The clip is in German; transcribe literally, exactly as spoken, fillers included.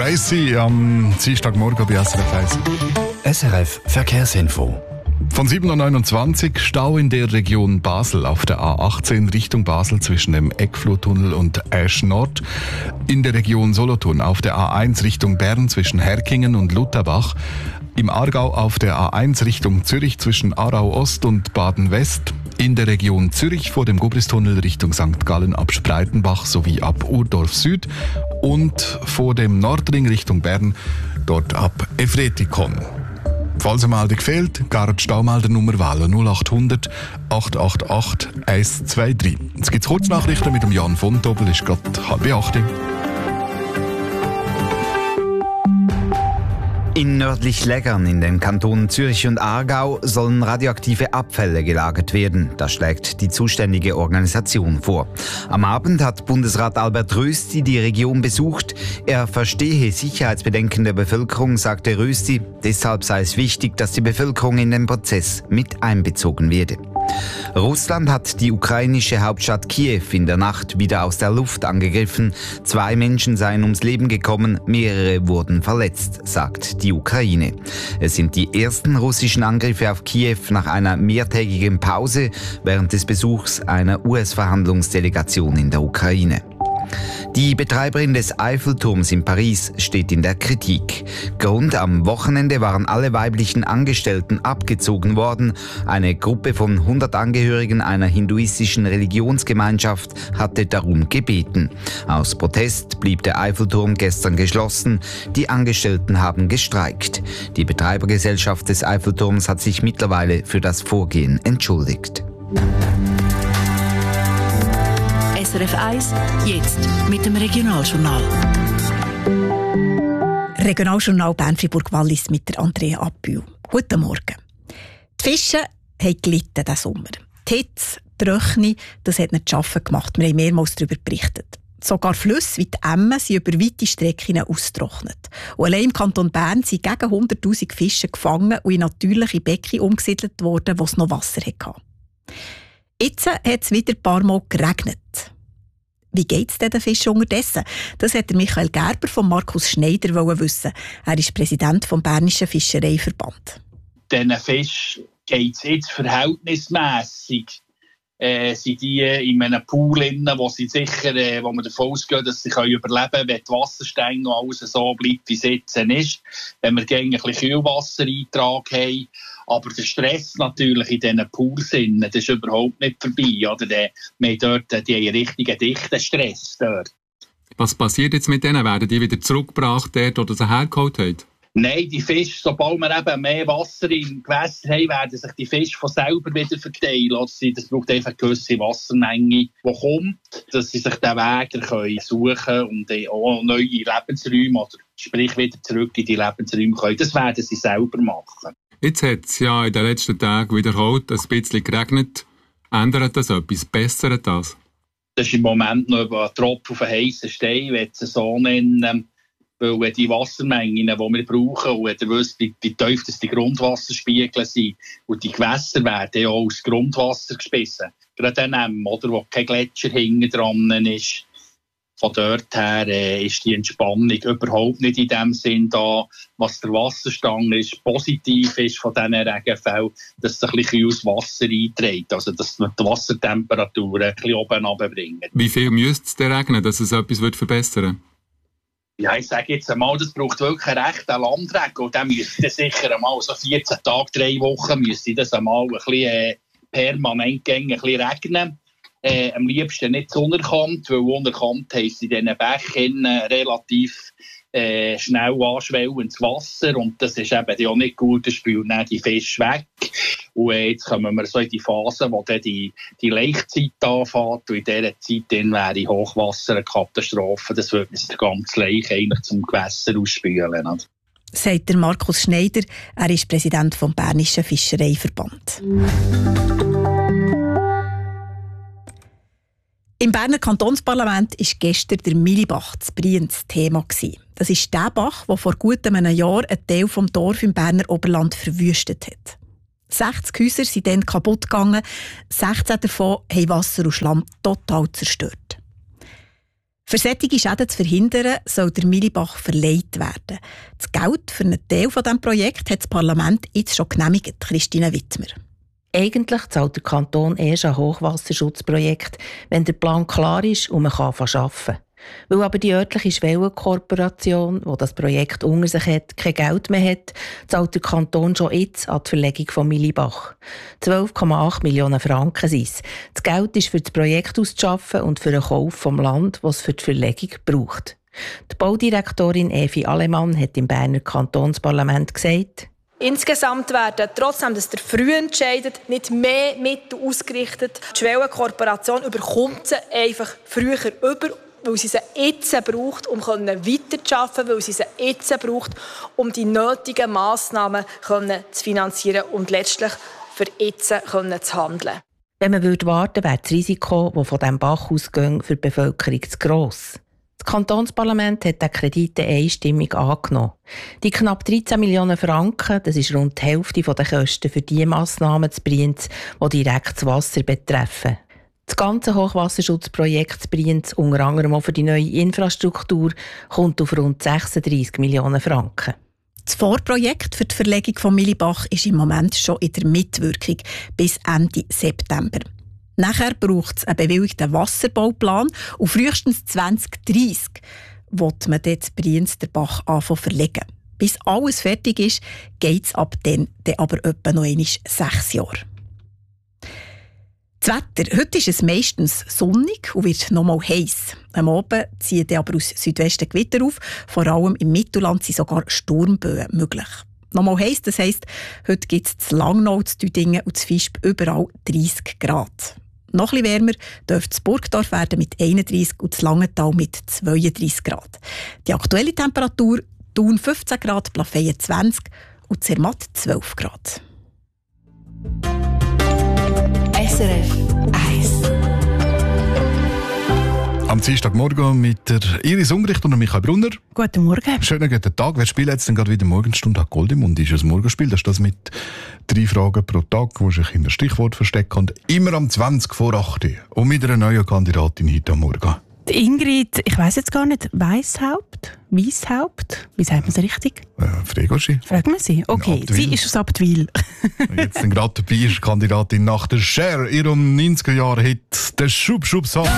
Tracy am Dienstagmorgen bei S R F eins. S R F Verkehrsinfo. Von sieben Uhr neunundzwanzig Stau in der Region Basel auf der A achtzehn Richtung Basel zwischen dem Eckflohtunnel und Asch Nord. In der Region Solothurn auf der A eins Richtung Bern zwischen Herkingen und Lutherbach. Im Aargau auf der A eins Richtung Zürich zwischen Aarau Ost und Baden West. In der Region Zürich vor dem Gubristunnel Richtung Sankt Gallen ab Spreitenbach sowie ab Urdorf Süd. Und vor dem Nordring Richtung Bern dort ab Efretikon. Falls eine Meldung fehlt, gerne die Staumeldernummer wählen null acht hundert acht acht acht eins zwei drei. Jetzt gibt es Kurznachrichten mit dem Jan von Tobel, ist gerade halb acht. In Nördlich-Leggern in den Kantonen Zürich und Aargau sollen radioaktive Abfälle gelagert werden. Das schlägt die zuständige Organisation vor. Am Abend hat Bundesrat Albert Rösti die Region besucht. Er verstehe Sicherheitsbedenken der Bevölkerung, sagte Rösti. Deshalb sei es wichtig, dass die Bevölkerung in den Prozess mit einbezogen werde. Russland hat die ukrainische Hauptstadt Kiew in der Nacht wieder aus der Luft angegriffen. Zwei Menschen seien ums Leben gekommen, mehrere wurden verletzt, sagt die Ukraine. Es sind die ersten russischen Angriffe auf Kiew nach einer mehrtägigen Pause während des Besuchs einer U S-Verhandlungsdelegation in der Ukraine. Die Betreiberin des Eiffelturms in Paris steht in der Kritik. Grund: am Wochenende waren alle weiblichen Angestellten abgezogen worden. Eine Gruppe von hundert Angehörigen einer hinduistischen Religionsgemeinschaft hatte darum gebeten. Aus Protest blieb der Eiffelturm gestern geschlossen. Die Angestellten haben gestreikt. Die Betreibergesellschaft des Eiffelturms hat sich mittlerweile für das Vorgehen entschuldigt. S R F eins, jetzt mit dem Regionaljournal. Regionaljournal Bern-Fribourg-Wallis mit der Andrea Abbühl. Guten Morgen. Die Fische haben gelitten diesen Sommer. Die Hitze, die Röchne, das hat nicht zu schaffen gemacht. Wir haben mehrmals darüber berichtet. Sogar Flüsse wie die Emme sind über weite Strecken ausgetrocknet. Und allein im Kanton Bern sind gegen hunderttausend Fische gefangen und in natürliche Becken umgesiedelt worden, wo es noch Wasser hatte. Jetzt hat es wieder ein paar Mal geregnet. Wie geht es den Fischen unterdessen? Das hat Michael Gerber von Markus Schneider wissen. Er ist Präsident des Bernischen Fischereiverband. Diesen Fischen geht es jetzt verhältnismässig. Äh, sind die in einem Pool drin, wo sie sicher, äh, wo man davon ausgeht, dass sie überleben können, wenn die Wassersteine noch alles so bleibt, wie es jetzt ist. Wenn wir gegen ein bisschen Kühlwassereintrag haben. Aber der Stress natürlich in diesen Pools, das ist überhaupt nicht vorbei. Oder? Wir haben dort die richtigen dichten Stress dort. Was passiert jetzt mit denen? Werden die wieder zurückgebracht dort, oder sie hergeholt haben? Nein, die Fische, sobald wir eben mehr Wasser im Gewässer haben, werden sich die Fische von selber wieder verteilen. Das braucht einfach eine gewisse Wassermenge, die kommt, dass sie sich den Weg können suchen und auch neue Lebensräume, oder sprich wieder zurück in die Lebensräume können. Das werden sie selber machen. Jetzt hat es ja in den letzten Tagen wiederholt ein bisschen geregnet. Ändert das etwas? Bessert das? Das ist im Moment noch ein Tropfen auf einen heissen Stein, wenn es so nennen. Weil die Wassermengen, die wir brauchen, und ihr wisst, wie tief die Grundwasserspiegel sind, und die Gewässer werden ja auch aus Grundwasser gespissen. Gerade dann, oder, wo kein Gletscher hinten dran ist. Von dort her äh, ist die Entspannung überhaupt nicht in dem Sinn da. Was der Wasserstand ist, positiv ist von diesen Regenfällen, dass es ein bisschen aus Wasser einträgt. Also, dass die Wassertemperaturen ein bisschen oben runterbringen. Wie viel müsste es denn regnen, dass es etwas verbessern würde? Ja, ich sage jetzt einmal, das braucht wirklich einen rechten Landregen. Und dann müsste sicher einmal so vierzehn Tage, drei Wochen, müsste das einmal ein bisschen äh, permanent gehen, ein bisschen regnen. Äh, am liebsten nicht zu unterkant, weil unterkant heisst in diesen Bächen äh, relativ äh, schnell anschwellendes Wasser. Und das ist eben ja nicht gut, das spült dann die Fische weg. Und äh, jetzt kommen wir so in die Phase, wo dann die, die Laichzeit anfängt. Und in dieser Zeit dann wäre Hochwasser eine Katastrophe. Das würde uns der ganze Laich eigentlich zum Gewässer ausspülen. Oder? Sagt der Markus Schneider. Er ist Präsident des Bernischen Fischereiverband. Im Berner Kantonsparlament war gestern der Milibach zu Brienz Thema. Das ist der Bach, der vor gut einem Jahr einen Teil des Dorf im Berner Oberland verwüstet hat. sechzig Häuser sind dann kaputt gegangen, sechzehn davon haben Wasser und Schlamm total zerstört. Für solche Schäden zu verhindern, soll der Milibach verleiht werden. Das Geld für einen Teil von diesem Projekt hat das Parlament jetzt schon genehmigt. Christine Wittmer. Eigentlich zahlt der Kanton erst ein Hochwasserschutzprojekt, wenn der Plan klar ist und man kann arbeiten kann. Weil aber die örtliche Schwellenkorporation, die das Projekt unter sich hat, kein Geld mehr hat, zahlt der Kanton schon jetzt an die Verlegung von Milibach. zwölf Komma acht Millionen Franken sind es. Das Geld ist für das Projekt auszuschaffen und für den Kauf vom Land, das es für die Verlegung braucht. Die Baudirektorin Evi Alemann hat im Berner Kantonsparlament gesagt: Insgesamt werden, trotzdem dass der früh entscheidet, nicht mehr Mittel ausgerichtet. Die Schwellenkorporation überkommt sie einfach früher über, weil sie sie jetzt braucht, um weiterzuarbeiten, weil sie sie jetzt braucht, um die nötigen Massnahmen zu finanzieren und letztlich für jetzt zu handeln. Wenn man warten würde, wäre das Risiko, das von diesem Bach ausgeht, für die Bevölkerung zu gross. Das Kantonsparlament hat den Kredit einstimmig angenommen. Die knapp dreizehn Millionen Franken, das ist rund die Hälfte der Kosten für die Massnahmen zu Brienz, die direkt das Wasser betreffen. Das ganze Hochwasserschutzprojekt zu Brienz, unter anderem auch für die neue Infrastruktur, kommt auf rund sechsunddreissig Millionen Franken. Das Vorprojekt für die Verlegung von Milibach ist im Moment schon in der Mitwirkung bis Ende September. Nachher braucht es einen bewilligten Wasserbauplan und frühestens zwanzig dreissig wird man dort Brienz den Bach anfangen verlegen. Bis alles fertig ist, geht es ab dann, dann aber etwa noch einmal sechs Jahre. Das Wetter. Heute ist es meistens sonnig und wird noch mal heiß. Am Abend ziehen dann aber aus Südwesten Gewitter auf. Vor allem im Mittelland sind sogar Sturmböen möglich. Noch mal heiß, das heisst, heute gibt es zu Langnau, zu Düdingen und zu Visp überall dreissig Grad. Noch ein bisschen wärmer dürfte das Burgdorf werden mit einunddreissig und das Langenthal mit zweiunddreissig Grad. Die aktuelle Temperatur: Thun fünfzehn Grad, Plafeyen zwanzig und Zermatt zwölf Grad. S R F eins. Am Dienstagmorgen mit der Iris Ungricht und der Michael Brunner. Guten Morgen. Schönen guten Tag. Wer spielt jetzt denn gerade wieder Morgenstunde Gold im Mund? Ist es ein Morgenspiel? Das ist das mit drei Fragen pro Tag, wo sich in der Stichwort verstecken und immer am zwanzig vor acht und mit einer neuen Kandidatin heute am Morgen. Die Ingrid, ich weiss jetzt gar nicht, Weishaupt? Weishaupt? Wie sagt man es richtig? Äh, Fragen Sie. Fragen wir sie. Okay, sie ist aus Abtwil. Jetzt gerade dabei ist Kandidatin nach der Cher, ihrem neunziger Jahre Hit, der Schub Schub Song.